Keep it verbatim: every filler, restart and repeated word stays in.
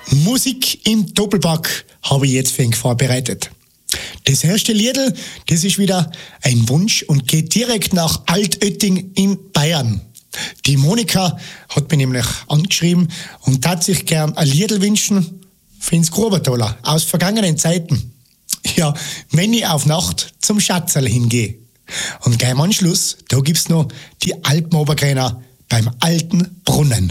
Musik im Doppelpack habe ich jetzt für ihn vorbereitet. Das erste Liedl, das ist wieder ein Wunsch und geht direkt nach Altötting in Bayern. Die Monika hat mich nämlich angeschrieben und tat sich gern ein Liedl wünschen für ins Grubertaler aus vergangenen Zeiten. Ja, wenn ich auf Nacht zum Schatzerl hingehe. Und gleich im Anschluss, da gibt's noch die Alpenoberkräner beim alten Brunnen.